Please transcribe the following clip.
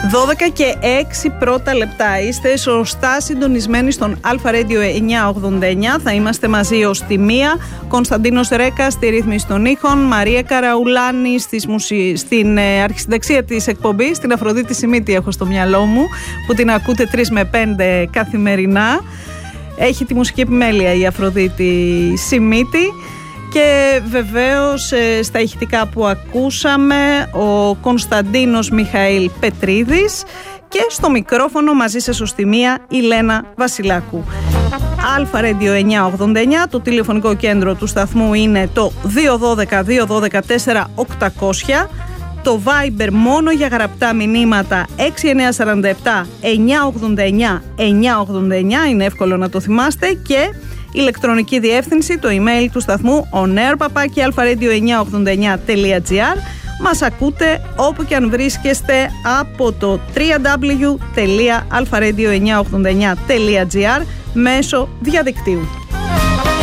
12 και 6 πρώτα λεπτά. Είστε σωστά συντονισμένοι στον Αλφα Radio 989. Θα είμαστε μαζί ως τη 1. Κωνσταντίνος Ρέκας στη ρύθμιση των ήχων, Μαρία Καραουλάνη στην αρχισυνταξία της εκπομπής, στην Αφροδίτη Σιμίτη έχω στο μυαλό μου, που την ακούτε 3 με 5 καθημερινά. Έχει τη μουσική επιμέλεια η Αφροδίτη Σιμίτη. Και βεβαίως στα ηχητικά που ακούσαμε ο Κωνσταντίνος Μιχαήλ Πετρίδης και στο μικρόφωνο μαζί σας ως τη 1 η Λένα Βασιλάκου. Αλφα Radio 989, το τηλεφωνικό κέντρο του σταθμού είναι το 212-212-4800, το Viber μόνο για γραπτά μηνύματα 6947 989 989, είναι εύκολο να το θυμάστε, και ηλεκτρονική διεύθυνση, το email του σταθμού onair@alfaradio989.gr. Μας ακούτε όπου και αν βρίσκεστε από το www.alfaradio989.gr μέσω διαδικτύου.